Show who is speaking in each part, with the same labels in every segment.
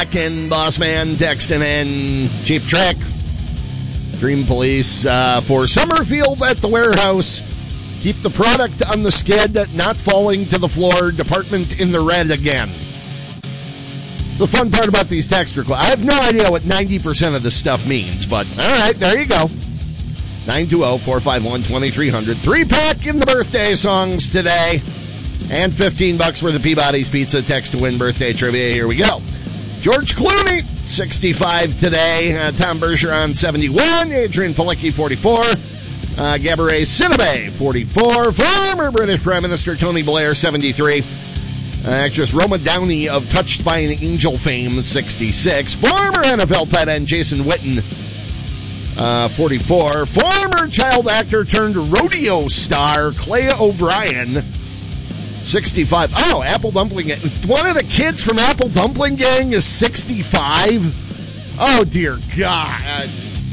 Speaker 1: and Boss Man texting in. Cheap Trick. Dream Police for Summerfield at the warehouse. Keep the product on the skid, not falling to the floor. Department in the red again. It's the fun part about these text requests. I have no idea what 90% of this stuff means, but all right, there you go. 920-451-2300. 3-pack in the birthday songs today. And $15 worth of Peabody's Pizza. Text to win birthday trivia. Here we go. George Clooney, 65 today. Tom Bergeron, 71. Adrian Palicki, 44. Gabourey Sidibe, 44. Former British Prime Minister Tony Blair, 73. Actress Roma Downey of Touched by an Angel fame, 66. Former NFL tight end Jason Witten, 44. Former child actor turned rodeo star Clay O'Brien, 65. Oh, Apple Dumpling. One of the kids from Apple Dumpling Gang is 65. Oh, dear God.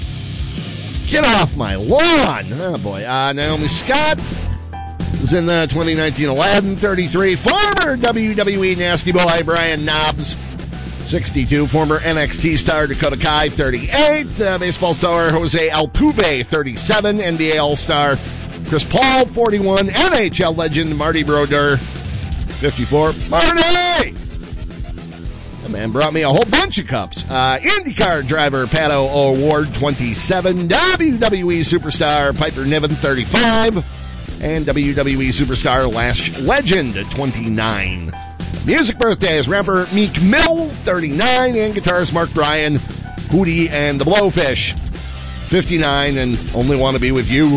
Speaker 1: Get off my lawn. Oh, boy. Naomi Scott is in the 2019 Aladdin, 33. Former WWE Nasty Boy Brian Knobbs, 62. Former NXT star Dakota Kai, 38. Baseball star Jose Altuve, 37. NBA All-Star Chris Paul, 41. NHL legend Marty Brodeur, 54. Marty! That man brought me a whole bunch of cups. IndyCar driver Pato O'Ward, 27. WWE superstar Piper Niven, 35. And WWE superstar Lash Legend, 29. Music birthdays, rapper Meek Mill, 39. And guitarist Mark Bryan, Hootie and the Blowfish, 59. And Only Want to Be With You.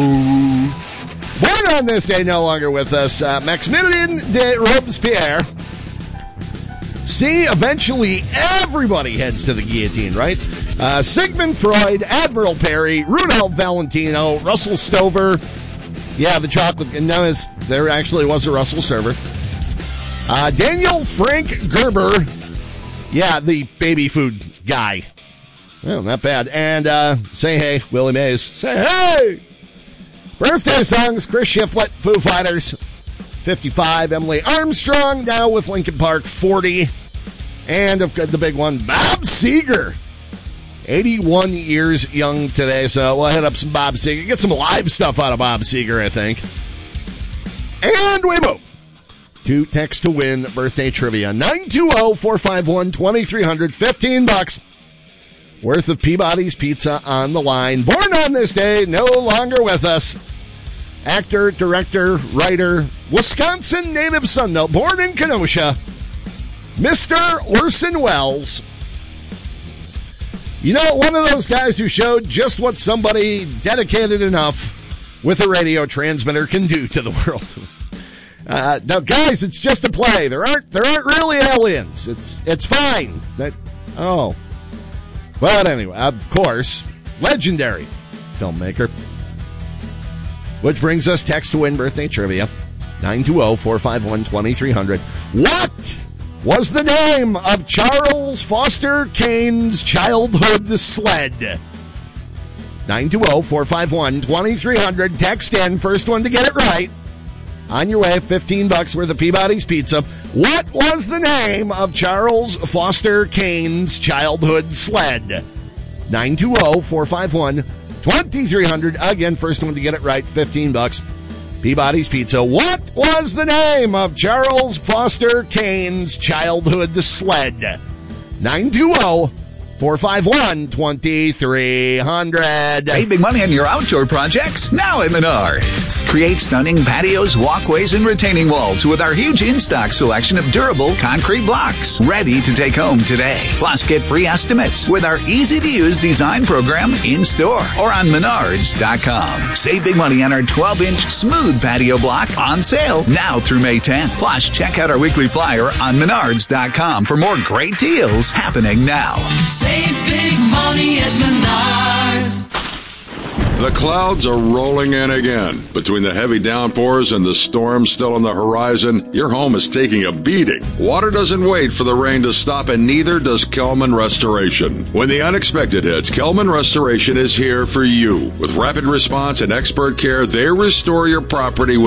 Speaker 1: Born on this day, no longer with us, Maximilien de Robespierre. See, eventually everybody heads to the guillotine, right? Sigmund Freud, Admiral Perry, Rudolph Valentino, Russell Stover. Yeah, the chocolate. No, there actually was a Russell Stover. Daniel Frank Gerber. Yeah, the baby food guy. Well, not bad. And Say Hey, Willie Mays. Say hey! Birthday songs, Chris Shiflett, Foo Fighters, 55. Emily Armstrong, now with Linkin Park, 40. And the big one, Bob Seger, 81 years young today. So we'll hit up some Bob Seger, get some live stuff out of Bob Seger, I think. And we move to text to win birthday trivia. 920-451-2300, $15 worth of Peabody's Pizza on the line. Born on this day, no longer with us. Actor, director, writer, Wisconsin native son, though, born in Kenosha, Mr. Orson Welles. You know, one of those guys who showed just what somebody dedicated enough with a radio transmitter can do to the world. Now, guys, it's just a play. There aren't really aliens. It's fine. But anyway, of course, legendary filmmaker. Which brings us text to win birthday trivia. 920-451-2300. What was the name of Charles Foster Kane's childhood sled? 920-451-2300. Text in. First one to get it right. On your way, $15 worth of Peabody's Pizza. What was the name of Charles Foster Kane's childhood sled? 920-451-2300. Again, first one to get it right, $15. Peabody's Pizza. What was the name of Charles Foster Kane's childhood sled? 920-451-2300.
Speaker 2: Save big money on your outdoor projects now at Menards. Create stunning patios, walkways, and retaining walls with our huge in-stock selection of durable concrete blocks. Ready to take home today. Plus, get free estimates with our easy-to-use design program in-store or on Menards.com. Save big money on our 12-inch smooth patio block on sale now through May 10th. Plus, check out our weekly flyer on Menards.com for more great deals happening now.
Speaker 3: Save big money at Menards.
Speaker 4: The clouds are rolling in again. Between the heavy downpours and the storms still on the horizon, your home is taking a beating. Water doesn't wait for the rain to stop, and neither does Kelman Restoration. When the unexpected hits, Kelman Restoration is here for you. With rapid response and expert care, they restore your property with